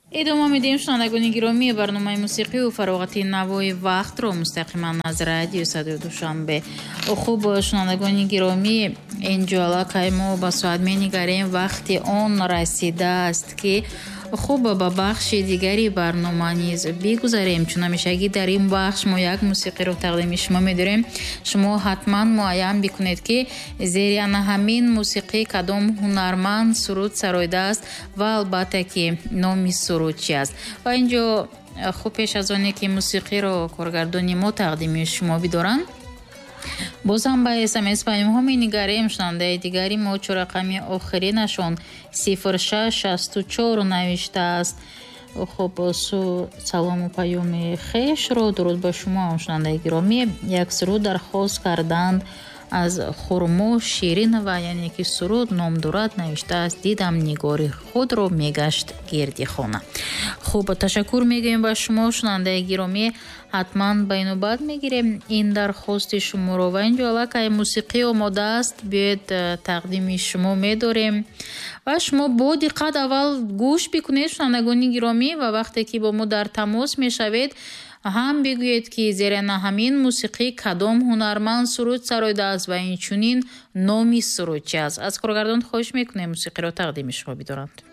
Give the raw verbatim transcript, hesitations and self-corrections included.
идома медиҳем шунавандагони гиромӣ, барномаи мусиқию фароғати навои вақтро мустақиман аз радио Садои Душанбе. хуб шунавандагони гиромӣ, инҷо аллакай мо ба соат менигарем, вақти он расидааст ки хуб ба бахши дигари барнома низ бигузарем. Чун ҳамешагӣ дар ин бахш мо як мусиқиро тақдими шумо медорем. Шумо ҳатман муайян бикунед ки зери ана ҳамин мусиқӣ кадом ҳунарманд суруд сароидааст ва албатта ки номи суруд чи аст. Ва инҷо хуб пеш аз оне ки мусиқиро коргардони мо тақдими шумо бидоранд, бозам ба смс паёмҳо менигарем. шунавандаи дигари мо чорақами охиринашон сифр шаш шасту чор навиштааст. хуб су салому паёми хешро дуруд ба шумо шунавандаи гиромӣ. як суруд дархост карданд аз хурмо Ширинова, яъне ки суруд ном дорад, навиштааст дидам нигори худро мегашт гирди хона. хуб ташаккур мегӯем ба шумо шунавандаи гиромӣ. ҳатман ба инобат мегирем ин дархости шуморо. ва инҷо аллакай мусиқӣ омода аст, биёед тақдими шумо медорем ва шумо бо диққат аввал гӯш бикунед шунавандагони гиромӣ ва вақте ки бо мо дар тамос мешавед ҳам бигӯед ки зери на ҳамин мусиқӣ кадом ҳунарманд суруд сароидааст ва инчунин номи суруд чи аст. аз коргардон хоҳиш мекунем мусиқиро тақдими шумо бидоранд.